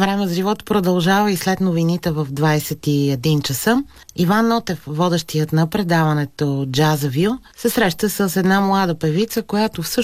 Време за живот продължава и след новините в 21 часа. Иван Нотев, водещият на предаването Джаза Вю, се среща с една млада певица, която всъщност